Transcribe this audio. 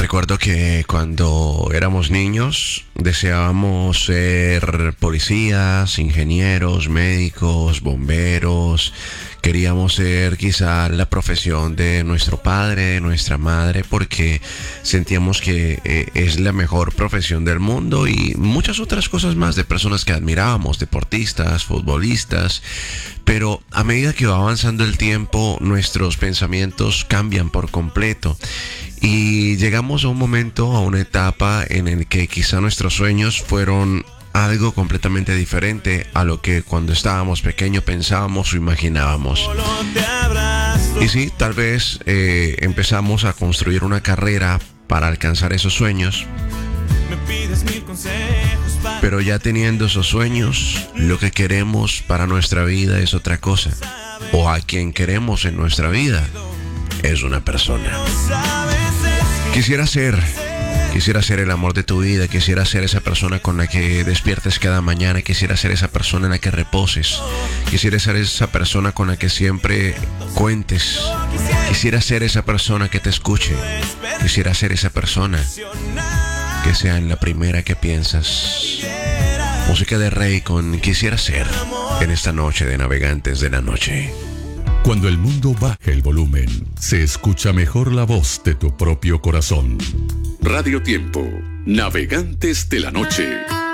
Recuerdo que cuando éramos niños deseábamos ser policías, ingenieros, médicos, bomberos. Queríamos ser quizá la profesión de nuestro padre, de nuestra madre, porque sentíamos que es la mejor profesión del mundo, y muchas otras cosas más, de personas que admirábamos, deportistas, futbolistas. Pero a medida que va avanzando el tiempo, nuestros pensamientos cambian por completo. Y llegamos a un momento, a una etapa en el que quizá nuestros sueños fueron algo completamente diferente a lo que cuando estábamos pequeños pensábamos o imaginábamos. Y sí, tal vez empezamos a construir una carrera para alcanzar esos sueños. Pero ya teniendo esos sueños, lo que queremos para nuestra vida es otra cosa. O a quien queremos en nuestra vida es una persona. Quisiera ser el amor de tu vida, quisiera ser esa persona con la que despiertes cada mañana, quisiera ser esa persona en la que reposes, quisiera ser esa persona con la que siempre cuentes, quisiera ser esa persona que te escuche, quisiera ser esa persona que sea en la primera que piensas. Música de Rey con Quisiera Ser en esta noche de Navegantes de la Noche. Cuando el mundo baja el volumen, se escucha mejor la voz de tu propio corazón. Radio Tiempo, Navegantes de la Noche.